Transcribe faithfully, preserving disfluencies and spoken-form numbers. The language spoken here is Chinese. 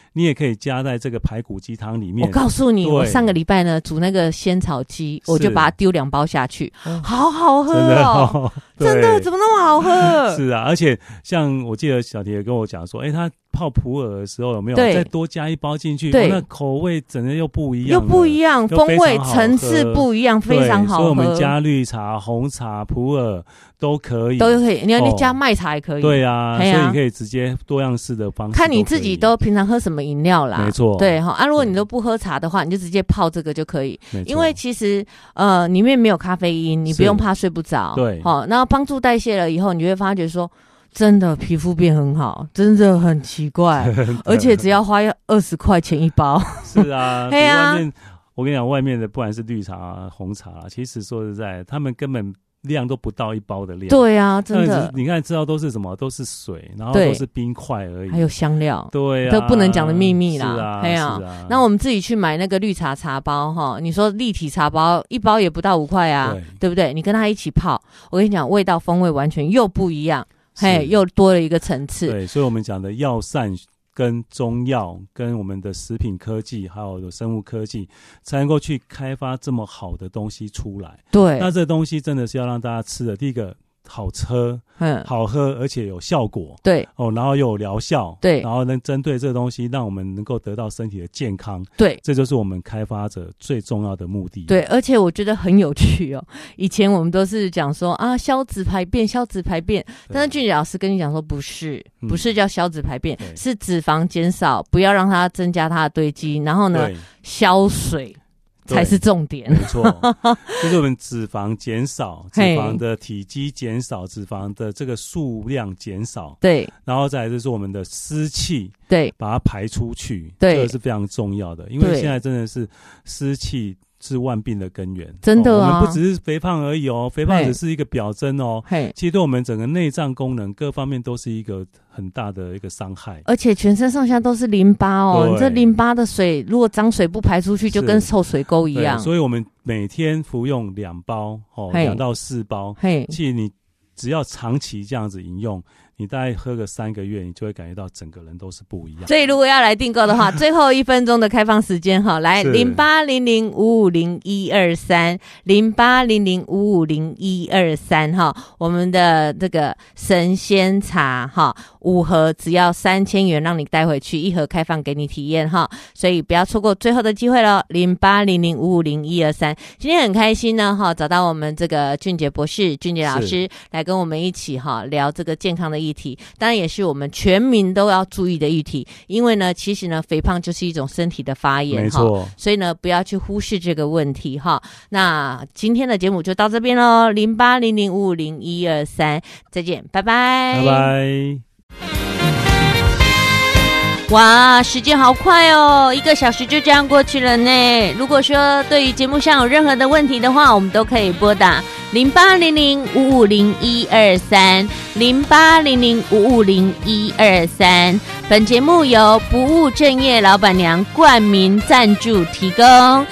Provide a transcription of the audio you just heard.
你也可以加在这个排骨鸡汤里面。 我告诉你，我上个礼拜呢煮那个仙草鸡，我就把它丢两包下去，好好喝哦，真的, 真的怎么那么好喝？ 是啊，而且像我记得小铁也跟我讲说，哎，他泡普洱的时候有没有再多加一包进去？对，那口味整个又不一样， 又不一样，风味层次不一样，非常好喝。 所以我们加绿茶、红茶、普洱都可以， 都可以。你要你加麦茶也可以。 哦、对啊，所以你可以直接多样式的方式， 看你自己都平常喝什么饮料啦。 没错， 对哈啊，如果你都不喝茶的话，你就直接泡这个就可以。因为其实呃里面没有咖啡因，你不用怕睡不着。对，好，然后帮助代谢了以后，你就会发觉说。真的皮肤变很好，真的很奇怪，而且只要花二十块钱一包。 是啊，对啊。外面我跟你讲，外面的不管是绿茶、啊、红茶、啊，其实说实在，他们根本量都不到一包的量。 对啊，真的。 你看，知道都是什么？都是水，然后都是冰块而已， 还有香料。 对啊， 都不能讲的秘密啦。 是啊， 是啊。啊那我们自己去买那个绿茶茶包哈，你说立体茶包一包也不到五块啊， 对, 对不对？你跟它一起泡，我跟你讲，味道风味完全又不一样。嘿，又多了一个层次。 对，所以我们讲的药膳跟中药跟我们的食品科技还有生物科技才能够去开发这么好的东西出来。 对， 那这东西真的是要让大家吃的，第一个好吃，嗯，好喝，而且有效果， 对哦，然后又有疗效， 对， 然后能针对这个东西，让我们能够得到身体的健康， 对， 这就是我们开发者最重要的目的。 对，而且我觉得很有趣哦。以前我们都是讲说啊，消脂排便，消脂排便，但是俊杰老师跟你讲说不是，不是叫消脂排便，嗯、是脂肪减少，不要让它增加它的堆积，然后呢，消水。才是重点， 没错，就是我们脂肪减少，脂肪的体积减少，脂肪的这个数量减少， 对， 然后再来就是我们的湿气， 对， 把它排出去， 对， 这个是非常重要的，因为现在真的是湿气是万病的根源， 真的啊、 哦！我们不只是肥胖而已哦，肥胖只是一个表征哦，其实对我们整个内脏功能各方面都是一个很大的一个伤害， 而且全身上下都是淋巴哦，你这淋巴的水如果脏水不排出去，就跟臭水沟一样。 所以我们每天服用两包哦，两到四包，其实你只要长期这样子饮用。你大概喝个三个月，你就会感觉到整个人都是不一样。 所以如果要来订购的话，最后一分钟的开放时间哈，来零八零零五五零一二三零八零零五五零一二三哈，我们的这个神仙茶哈，五盒只要三千元，让你带回去，一盒开放给你体验哈，所以不要错过最后的机会了。零八零零五五零一二三，今天很开心呢哈，找到我们这个俊杰博士、俊杰老师来跟我们一起哈聊这个健康的议题。议题当然也是我们全民都要注意的议题，因为呢其实呢肥胖就是一种身体的发炎， 没错， 所以呢不要去忽视这个问题哈。那今天的节目就到这边咯，零八零零五五零一二三，再见，拜拜， 拜拜。 哇，时间好快哦，一个小时就这样过去了呢。如果说对于节目上有任何的问题的话，我们都可以拨打零八零零五五零一二三零八零零五五零一二三。本节目由不务正业老板娘冠名赞助提供。